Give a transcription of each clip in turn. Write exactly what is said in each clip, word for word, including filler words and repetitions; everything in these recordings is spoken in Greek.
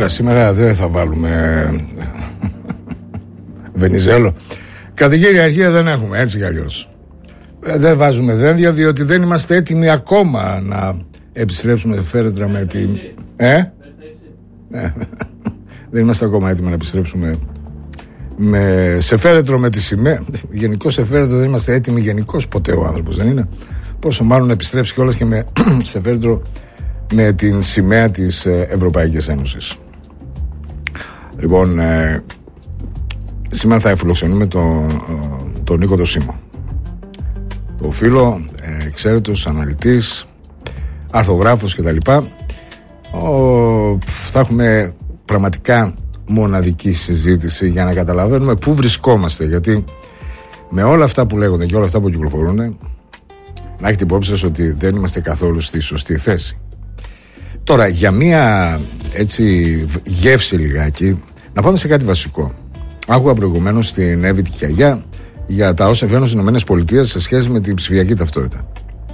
Καλά, σήμερα δεν θα βάλουμε Βενιζέλο. Κατά κυριαρχία δεν έχουμε, έτσι κι αλλιώς. Δεν βάζουμε δένδια, διότι δεν είμαστε έτοιμοι ακόμα να επιστρέψουμε φέρετρα με τη... Ε? Δεν είμαστε ακόμα έτοιμοι να επιστρέψουμε με... σε φέρετρο με τη σημαία. Γενικώς σε φέρετρο δεν είμαστε έτοιμοι γενικώς ποτέ ο άνθρωπος, δεν είναι? Πόσο μάλλον να επιστρέψει κιόλας και με... σε φέρετρο με την σημαία της Ευρωπαϊκής Ένωσης. Λοιπόν, ε... σήμερα θα φιλοξενούμε τον, τον Νίκο το Σίμω. Το φίλο, εξαίρετος, αναλυτής, αρθογράφος κτλ. Θα έχουμε πραγματικά μοναδική συζήτηση για να καταλαβαίνουμε πού βρισκόμαστε, γιατί με όλα αυτά που λέγονται και όλα αυτά που κυκλοφορούν, να έχετε υπόψη σας ότι δεν είμαστε καθόλου στη σωστή θέση. Τώρα, για μία έτσι γεύση λιγάκι, να πάμε σε κάτι βασικό. Άκουγα προηγουμένως στην Εύη Κιαγιά για τα όσα βγαίνουν στις ΗΠΑ σε σχέση με την ψηφιακή ταυτότητα.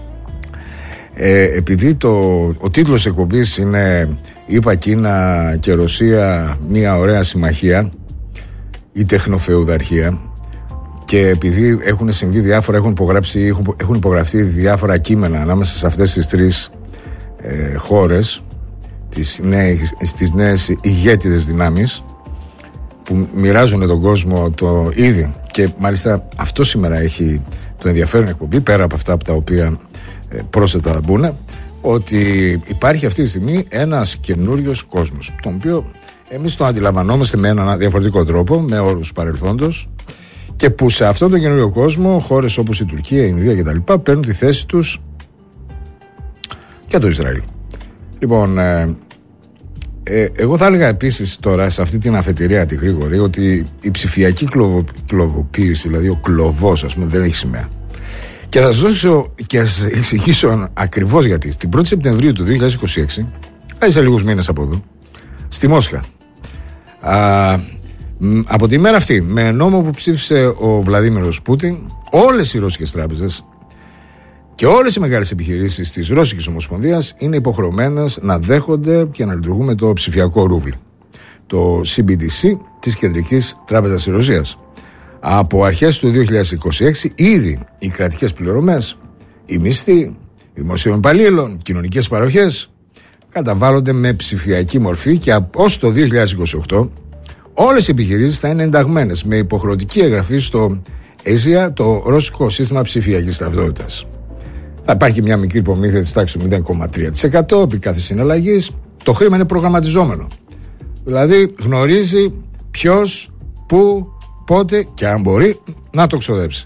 Ε, επειδή το, ο τίτλος εκπομπής είναι «Είπα Κίνα και Ρωσία μια ωραία συμμαχία, η τεχνοφεουδαρχία», και επειδή έχουν συμβεί διάφορα, έχουν, υπογράψει, έχουν υπογραφεί διάφορα κείμενα ανάμεσα σε αυτές τις τρεις ε, χώρες, τις νέες, τις νέες ηγέτιδες δυνάμεις που μοιράζουν τον κόσμο το ήδη, και μάλιστα αυτό σήμερα έχει το ενδιαφέρον εκπομπή, πέρα από αυτά από τα οποία ε, πρόσθετα θα μπουν, ότι υπάρχει αυτή τη στιγμή ένας καινούριος κόσμος, τον οποίο εμείς τον αντιλαμβανόμαστε με έναν διαφορετικό τρόπο, με όρους παρελθόντος, και που σε αυτόν τον καινούριο κόσμο χώρες όπως η Τουρκία, η Ινδία κτλ. Παίρνουν τη θέση τους και το Ισραήλ. Λοιπόν, ε, ε, εγώ θα έλεγα επίσης τώρα σε αυτή την αφετηρία τη γρήγορη ότι η ψηφιακή κλωβο, κλωβοποίηση, δηλαδή ο κλωβός, ας πούμε, δεν έχει σημαία. Και θα σας δώσω και θα σας εξηγήσω ακριβώς γιατί. Την πρώτη Σεπτεμβρίου του δύο χιλιάδες είκοσι έξι, δηλαδή σε λίγους μήνες από εδώ, στη Μόσχα, α, από τη μέρα αυτή, με νόμο που ψήφισε ο Βλαδίμιρος Πούτιν, όλες οι ρώσικες τράπεζες και όλες οι μεγάλες επιχειρήσεις της Ρώσικης Ομοσπονδίας είναι υποχρεωμένες να δέχονται και να λειτουργούν με το ψηφιακό ρούβλι, το σι μπι ντι σι της Κεντρικής Τράπεζας της Ρωσίας. Από αρχές του δύο χιλιάδες είκοσι έξι ήδη οι κρατικές πληρωμές, οι μισθοί δημοσίων υπαλλήλων, κοινωνικές παροχές καταβάλλονται με ψηφιακή μορφή, και ως το δύο χιλιάδες είκοσι οκτώ όλες οι επιχειρήσεις θα είναι ενταγμένες με υποχρεωτική εγγραφή στο ΕΖΙΑ, το ρώσικο σύστημα ψηφιακής ταυτότητας. Θα υπάρχει μια μικρή προμήθεια της τάξης του μηδέν κόμμα τρία τοις εκατό επί κάθε συναλλαγής. Το χρήμα είναι προγραμματιζόμενο. Δηλαδή γνωρίζει ποιος, πού, πότε και αν μπορεί να το ξοδέψει.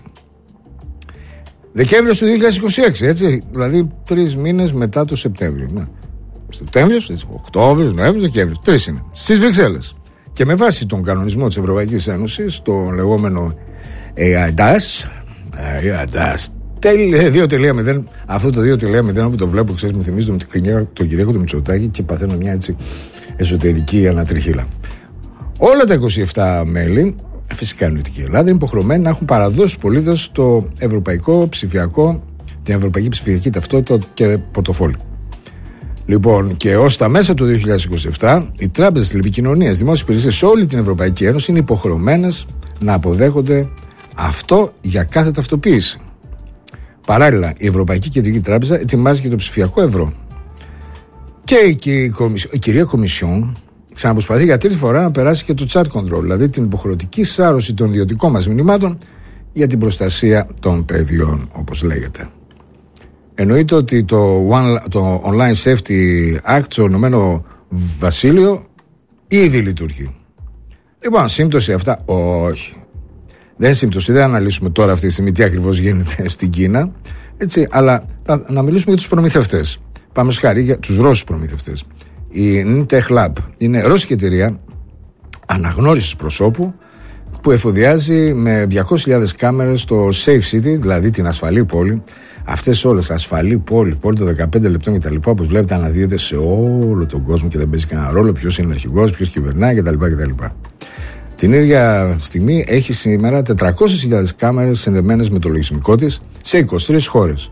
Δεκέμβριος του δύο χιλιάδες είκοσι έξι, έτσι, δηλαδή τρεις μήνες μετά το Σεπτέμβριο. Ναι. Σεπτέμβριος, Οκτώβριος, Νοέμβριος, Δεκέμβριος. Τρεις είναι. Στις Βρυξέλλες. Και με βάση τον κανονισμό της Ευρωπαϊκής Ένωσης, το λεγόμενο ΕΑΝΤΑΣ, ΕΑΝΤΑΣ δύο τελεία μηδέν, αυτό το δύο τελεία μηδέν όπου το βλέπω, ξέρεις, μου θυμίζει τον, τον Κυριάκο του Μητσοτάκη και παθαίνω μια έτσι εσωτερική ανατριχύλα. Όλα τα είκοσι επτά μέλη, φυσικά εννοείται και η Ελλάδα, είναι υποχρεωμένοι να έχουν παραδώσει στους πολίτες το ευρωπαϊκό ψηφιακό, την ευρωπαϊκή ψηφιακή ταυτότητα και πορτοφόλι. Λοιπόν, και ως τα μέσα του δύο χιλιάδες είκοσι επτά, οι τράπεζες, τηλεπικοινωνίες, δημόσιες υπηρεσίες σε όλη την Ευρωπαϊκή Ένωση είναι υποχρεωμένες να αποδέχονται αυτό για κάθε ταυτοποίηση. Παράλληλα, η Ευρωπαϊκή Κεντρική Τράπεζα ετοιμάζει και το ψηφιακό ευρώ. Και η, η, η κυρία Κομισιόν ξαναπροσπαθεί για τρίτη φορά να περάσει και το chat control, δηλαδή την υποχρεωτική σάρωση των ιδιωτικών μας μηνυμάτων για την προστασία των παιδιών, όπως λέγεται. Εννοείται ότι το, one, το Online Safety Act στο Ηνωμένο Βασίλειο ήδη λειτουργεί. Λοιπόν, σύμπτωση αυτά, όχι. Δεν είναι σύμπτωση, δεν αναλύσουμε τώρα αυτή τη στιγμή τι ακριβώς γίνεται στην Κίνα, έτσι, αλλά θα, να μιλήσουμε για τους προμηθευτές. Πάμε στο χάρη για τους Ρώσους προμηθευτές. Η Nintech Lab είναι ρώσικη εταιρεία αναγνώρισης προσώπου που εφοδιάζει με διακόσιες χιλιάδες κάμερες στο Safe City, δηλαδή την ασφαλή πόλη. Αυτές όλες, ασφαλή πόλη, πόλη των δεκαπέντε λεπτών κτλ. Όπως βλέπετε, αναδύεται σε όλο τον κόσμο και δεν παίζει κανένα ρόλο ποιος είναι αρχηγός, ποιος κυβερνάει κτλ. κτλ. Την ίδια στιγμή έχει σήμερα τετρακόσιες χιλιάδες κάμερες συνδεμένες με το λογισμικό της σε είκοσι τρεις χώρες.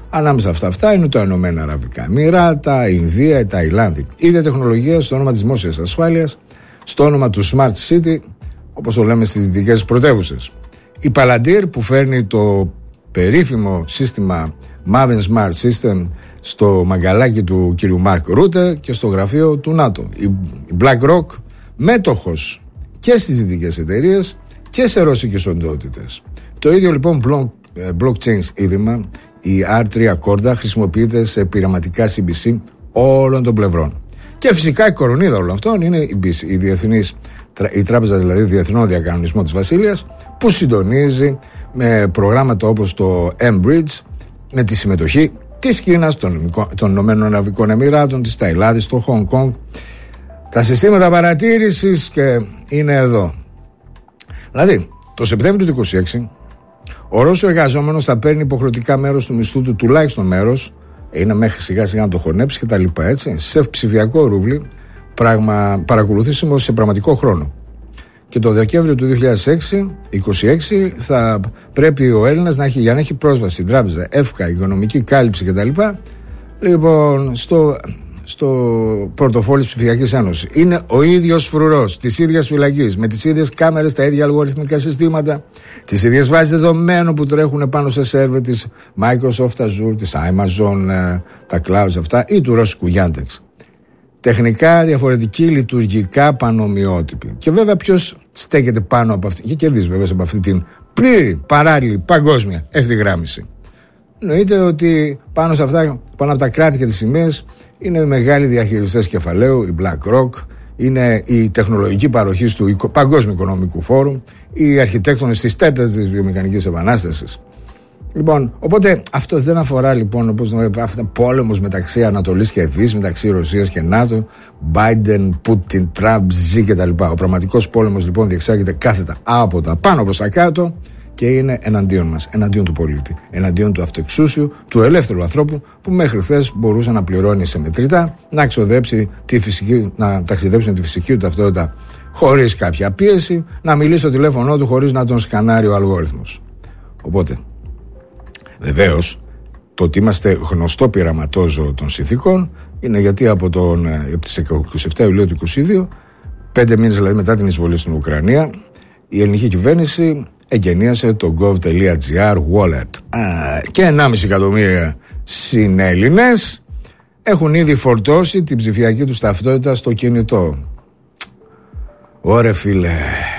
Ανάμεσα αυτά αυτά είναι τα Ηνωμένα Αραβικά Εμιράτα, η Ινδία, η Ταϊλάνδη. Η ίδια τεχνολογία στο όνομα της δημόσιας ασφάλειας, στο όνομα του Smart City, όπως το λέμε στις δυτικές πρωτεύουσες. Η Palantir που φέρνει το περίφημο σύστημα Maven Smart System στο μαγκαλάκι του κ. Μάρκ Ρούτε και στο γραφείο του ΝΑΤΟ. Η BlackRock, μέτοχος και στις δυτικές εταιρείες και σε ρώσικες οντότητες. Το ίδιο λοιπόν blockchain ίδρυμα, η αρ τρία Corda, χρησιμοποιείται σε πειραματικά σι μπι σι όλων των πλευρών. Και φυσικά η κορονίδα όλων αυτών είναι η μπι σι, η, διεθνής, η τράπεζα δηλαδή Διεθνών Διακανονισμό της Βασίλειας, που συντονίζει με προγράμματα όπως το M-Bridge, με τη συμμετοχή της Κίνας, των, των Ηνωμένων Αραβικών Εμιράτων, της Ταϊλάνδης, του Χονγκ Κονγκ. Τα συστήματα παρατήρησης και είναι εδώ. Δηλαδή, το Σεπτέμβριο του είκοσι έξι, ο Ρώσος εργαζόμενος θα παίρνει υποχρεωτικά μέρος του μισθού του, τουλάχιστον μέρος, είναι μέχρι σιγά σιγά να το χωνέψει και τα λοιπά, έτσι, σε ψηφιακό ρούβλι, πράγμα παρακολουθήσιμο σε πραγματικό χρόνο. Και το Δεκέμβριο του δύο χιλιάδες είκοσι έξι θα πρέπει ο Έλληνας να έχει, για να έχει πρόσβαση στην τράπεζα, εύκα, υγειονομική κάλυψη κτλ. Λοιπόν, στο, στο πορτοφόλι της Ψηφιακής Ένωσης. Είναι ο ίδιος φρουρός της ίδιας φυλακής, με τις ίδιες κάμερες, τα ίδια αλγοριθμικά συστήματα, τις ίδιες βάσεις δεδομένων που τρέχουν πάνω σε σερβερ της Microsoft Azure, της Amazon, τα clouds αυτά, ή του ρώσικου Yandex. Τεχνικά διαφορετική, λειτουργικά πανομοιότυπη. Και βέβαια ποιος στέκεται πάνω από αυτή, και κερδίζει βέβαια από αυτή την πλήρη, παράλληλη, παγκόσμια ευθυγράμμιση. Εννοείται ότι πάνω σε αυτά, πάνω από τα κράτη και τις σημαίες, είναι μεγάλοι διαχειριστές κεφαλαίου, η BlackRock, είναι η τεχνολογική παροχή του Παγκόσμιου Οικονομικού Φόρουμ, οι αρχιτέκτονες της τέταρτης της βιομηχανικής επανάστασης. Λοιπόν, οπότε αυτό δεν αφορά λοιπόν όπως αυτό πόλεμος μεταξύ Ανατολής και Δύσης, μεταξύ Ρωσίας και ΝΑΤΟ, Biden, Putin, Trump, Xi κτλ. Ο πραγματικός πόλεμος λοιπόν διεξάγεται κάθετα από τα πάνω προς τα κάτω και είναι εναντίον μας, εναντίον του πολίτη, εναντίον του αυτοεξούσιου, του ελεύθερου ανθρώπου που μέχρι χθες μπορούσε να πληρώνει σε μετρητά, να εξοδέψει τη φυσική, να ταξιδέψει με τη φυσική του ταυτότητα χωρίς κάποια πίεση, να μιλήσει στο τηλέφωνο του χωρίς να τον σκανάρει ο αλγόριθμος. Οπότε, βεβαίως, το ότι είμαστε γνωστό πειραματόζωο των συνθήκων είναι γιατί από, τον, από τις είκοσι επτά Ιουλίου του είκοσι δύο, πέντε μήνες δηλαδή μετά την εισβολή στην Ουκρανία, η ελληνική κυβέρνηση εγκαινίασε το gov.gr wallet. Α, και ενάμιση εκατομμύρια συνέλληνες έχουν ήδη φορτώσει την ψηφιακή τους ταυτότητα στο κινητό. Ωρε φίλε,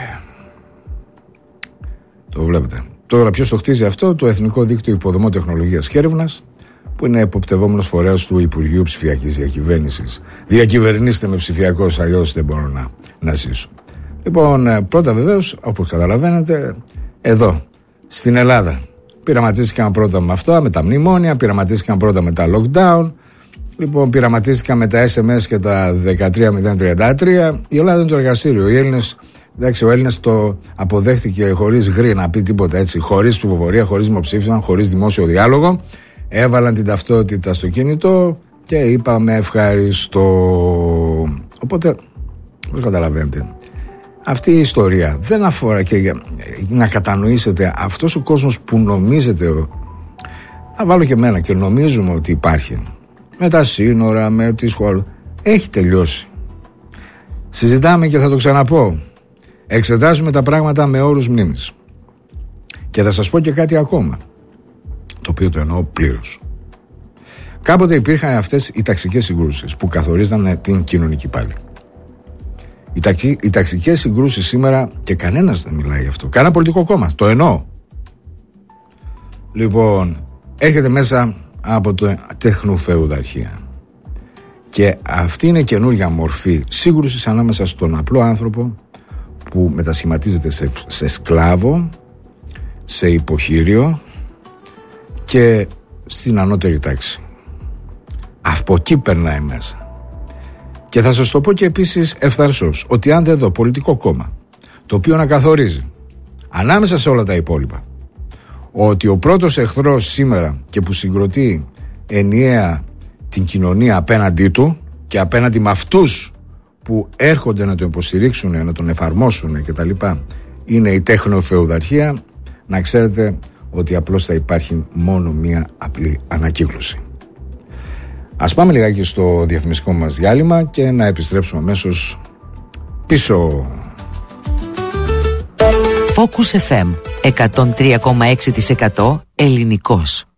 το βλέπετε. Τώρα ποιος το χτίζει αυτό? Το Εθνικό Δίκτυο Υποδομών Τεχνολογίας και Έρευνας, που είναι εποπτευόμενος φορέας του Υπουργείου Ψηφιακής Διακυβέρνησης. Διακυβερνήστε με ψηφιακός, αλλιώς δεν μπορώ να, να ζήσω. Λοιπόν, πρώτα βεβαίως, όπως καταλαβαίνετε, εδώ, στην Ελλάδα, πειραματίστηκαν πρώτα με αυτά, με τα μνημόνια, πειραματίστηκαν πρώτα με τα lockdown, λοιπόν, πειραματίστηκαν με τα ες εμ ες και τα δεκατρία μηδέν τριάντα τρία. Η Ελλάδα είναι το εργαστήριο. Οι Έλληνες, εντάξει, ο Έλληνας το αποδέχτηκε χωρίς γρή να πει τίποτα έτσι, χωρίς ψηφοφορία, χωρίς δημοψήφισμα, χωρίς δημόσιο διάλογο. Έβαλαν την ταυτότητα στο κινητό και είπαμε ευχαριστώ. Οπότε, όπως καταλαβαίνετε, αυτή η ιστορία δεν αφορά, και για να κατανοήσετε, αυτός ο κόσμος που νομίζετε, να βάλω και εμένα, και νομίζουμε ότι υπάρχει, με τα σύνορα, με τις χώρες, έχει τελειώσει. Συζητάμε και θα το ξαναπώ. Εξετάζουμε τα πράγματα με όρους μνήμης. Και θα σας πω και κάτι ακόμα, το οποίο το εννοώ πλήρως. Κάποτε υπήρχαν αυτές οι ταξικές συγκρούσεις που καθορίζαν την κοινωνική πάλη. Οι, τακι, οι ταξικές συγκρούσεις σήμερα, και κανένας δεν μιλάει γι' αυτό, κανένα πολιτικό κόμμα, το εννοώ. Λοιπόν, έρχεται μέσα από το τεχνοφεουδαρχία. Και αυτή είναι καινούργια μορφή σύγκρουσης ανάμεσα στον απλό άνθρωπο που μετασχηματίζεται σε, σε σκλάβο, σε υποχείριο και στην ανώτερη τάξη. Από εκεί περνάει μέσα. Και θα σας το πω και επίσης ευθαρσώς, ότι αν δεν δω πολιτικό κόμμα το οποίο να καθορίζει ανάμεσα σε όλα τα υπόλοιπα ότι ο πρώτος εχθρός σήμερα και που συγκροτεί ενιαία την κοινωνία απέναντί του και απέναντι με αυτούς που έρχονται να τον υποστηρίξουν, να τον εφαρμόσουν κτλ, είναι η τεχνοφεουδαρχία, να ξέρετε ότι απλώς θα υπάρχει μόνο μία απλή ανακύκλωση. Ας πάμε λιγάκι στο διαφημιστικό μας διάλειμμα και να επιστρέψουμε αμέσως πίσω. Focus εφ εμ εκατόν τρία κόμμα έξι τοις εκατό ελληνικός.